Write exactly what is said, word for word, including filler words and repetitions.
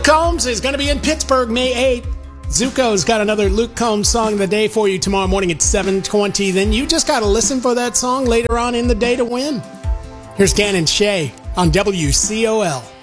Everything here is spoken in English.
Combs is going to be in Pittsburgh May eighth. Zuko's got another Luke Combs song of the day for you tomorrow morning at seven twenty. Then you just got to listen for that song later on in the day to win. Here's Dan and Shay on W C O L.